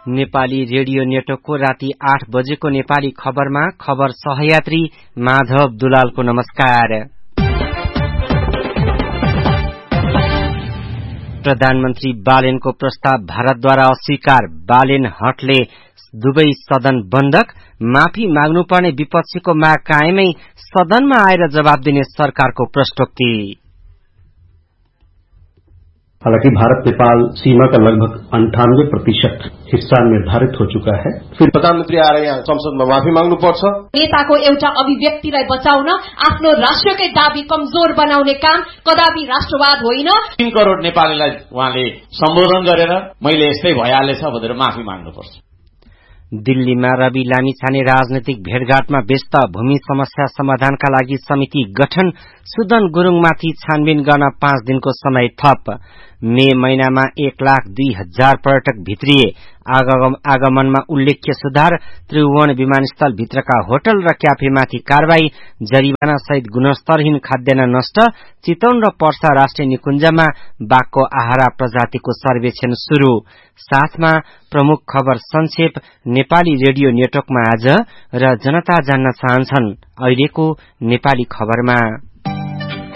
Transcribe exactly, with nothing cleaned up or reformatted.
Nepali radio नेटवर्कको राति आठ बजेको नेपाली खबरमा खबर सहयात्री माधव दुलालको नमस्कार। प्रधानमन्त्री बालेनको प्रस्ताव भारतद्वारा अस्वीकार, बालेन हटले दुवै सदन बन्दक, माफी माग्नुपर्ने विपक्षीको माग कायमै, सदनमा आएर जवाब दिने सरकारको प्रश्नोक्ति। हालांकि भारत नेपाल सीमा का लगभग अंठानवे प्रतिशत हिस्सा निर्धारित हो चुका है। फिर प्रधानमन्त्री आएर यहाँ संसदमा माफी माग्नुपर्छ। नेताको एउटा अभिव्यक्तिलाई बचाउन आफ्नो राष्ट्रकै दाबी कमजोर बनाउने काम कदापि राष्ट्रवाद होइन। तीन करोड़ नेपालीलाई उहाँले सम्बोधन गरेर मैले यस्तै भइहालेछ भनेर माफी माग्नुपर्छ। दिल्लीमा रवि लामिछाने राजनैतिक भेटघाटमा व्यस्त, भूमि समस्या समाधानका लागि समिति गठन, सुदन गुरुङमाथि छानबिन गर्न पाँच दिनको समय थप। मे महिनामा एक लाख दुई हजार पर्यटक भित्रिए, आगमनमा उल्लेख्य सुधार, त्रिभुवन विमानस्थल भित्रका होटल र क्याफेमाथि कारवाही, जरिवाना सहित गुणस्तरहीन खाद्यान्न नष्ट, चितवन र पर्सा राष्ट्रिय निकुञ्जमा बाघको आहारा प्रजातिको सर्वेक्षण शुरू। साथमा प्रमुख खबर संक्षेप नेपाली रेडियो नेटवर्कमा आज र जनता जान्न चाहन्छन् अहिलेको नेपाली खबरमा।